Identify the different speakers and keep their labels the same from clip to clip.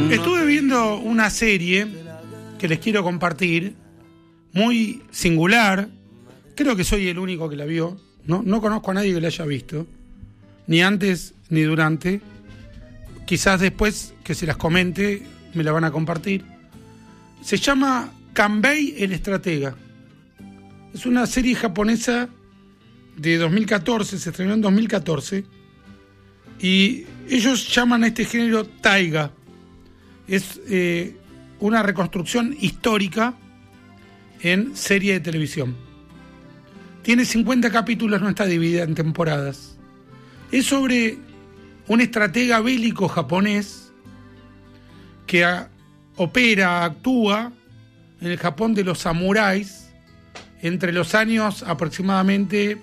Speaker 1: Estuve viendo una serie que les quiero compartir, muy singular. Creo que soy el único que la vio. No conozco a nadie que la haya visto, ni antes ni durante. Quizás después que se las comente me la van a compartir. Se llama Kanbei el estratega. Es una serie japonesa de 2014, se estrenó en 2014, y ellos llaman a este género taiga. Es una reconstrucción histórica en serie de televisión. Tiene 50 capítulos, no está dividida en temporadas. Es sobre un estratega bélico japonés que actúa en el Japón de los samuráis entre los años aproximadamente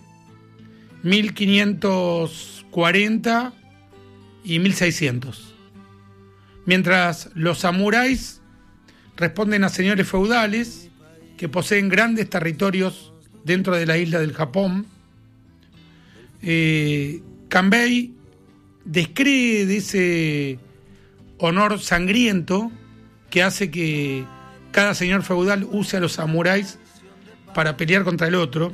Speaker 1: 1540 y 1600. Mientras los samuráis responden a señores feudales que poseen grandes territorios dentro de la isla del Japón, Kanbei descree de ese honor sangriento que hace que cada señor feudal use a los samuráis para pelear contra el otro,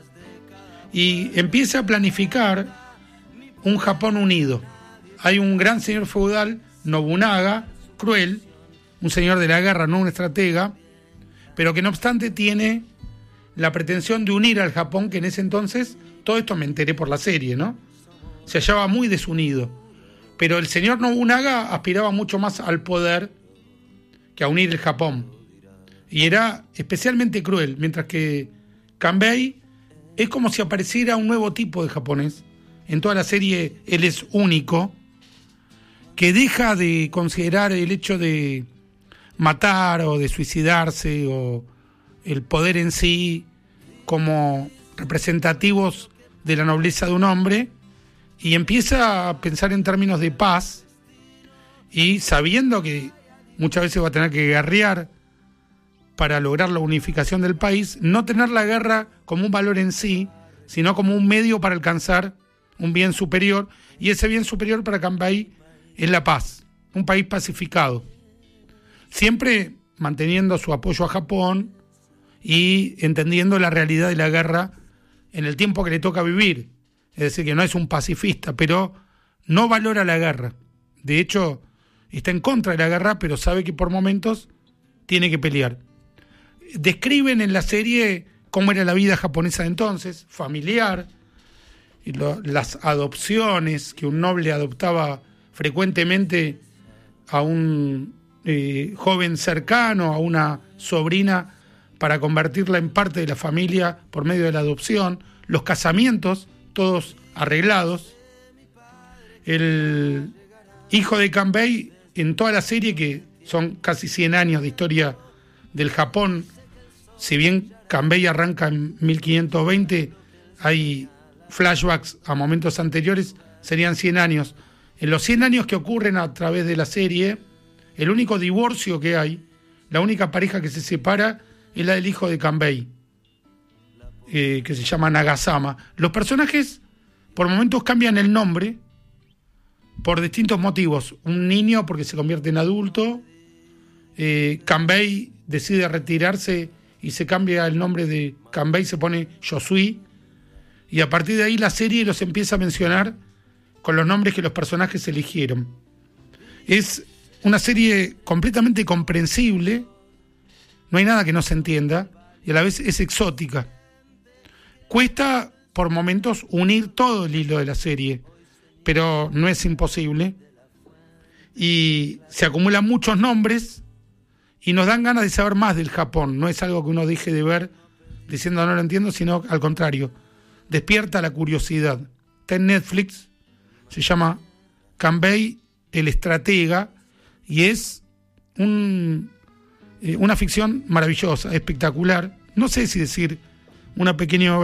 Speaker 1: y empieza a planificar un Japón unido. Hay un gran señor feudal, Nobunaga, cruel, un señor de la guerra, no un estratega, pero que no obstante tiene la pretensión de unir al Japón, que en ese entonces, todo esto me enteré por la serie, ¿no?, se hallaba muy desunido. Pero el señor Nobunaga aspiraba mucho más al poder que a unir el Japón, y era especialmente cruel, mientras que Kanbei es como si apareciera un nuevo tipo de japonés. En toda la serie él es único, que deja de considerar el hecho de matar o de suicidarse o el poder en sí como representativos de la nobleza de un hombre, y empieza a pensar en términos de paz, y sabiendo que muchas veces va a tener que guerrear para lograr la unificación del país, no tener la guerra como un valor en sí, sino como un medio para alcanzar un bien superior, y ese bien superior para Kanbei es la paz, un país pacificado, siempre manteniendo su apoyo a Japón y entendiendo la realidad de la guerra en el tiempo que le toca vivir. Es decir, que no es un pacifista, pero no valora la guerra. De hecho, está en contra de la guerra, pero sabe que por momentos tiene que pelear. Describen en la serie cómo era la vida japonesa de entonces, familiar, y las adopciones, que un noble adoptaba frecuentemente a un joven cercano, a una sobrina, para convertirla en parte de la familia por medio de la adopción, los casamientos, todos arreglados. El hijo de Kanbei, en toda la serie, que son casi 100 años de historia del Japón, si bien Kanbei arranca en 1520, hay flashbacks a momentos anteriores, serían 100 años. En los 100 años que ocurren a través de la serie, el único divorcio que hay, la única pareja que se separa, es la del hijo de Kanbei, que se llama Nagasama. Los personajes por momentos cambian el nombre por distintos motivos. Un niño porque se convierte en adulto, Kanbei decide retirarse y se cambia el nombre de Kanbei, se pone Yosui, y a partir de ahí la serie los empieza a mencionar con los nombres que los personajes eligieron. Es una serie completamente comprensible, no hay nada que no se entienda, y a la vez es exótica. Cuesta por momentos unir todo el hilo de la serie, pero no es imposible, y se acumulan muchos nombres y nos dan ganas de saber más del Japón. No es algo que uno deje de ver diciendo no lo entiendo, sino al contrario, despierta la curiosidad. Está en Netflix, se llama Kanbei el estratega, y es una ficción maravillosa, espectacular. No sé si decir una pequeña obra